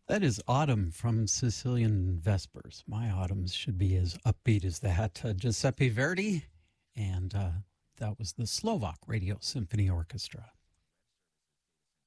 That is Autumn from Sicilian Vespers. My autumns should be as upbeat as that. Giuseppe Verdi, and that was the Slovak Radio Symphony Orchestra.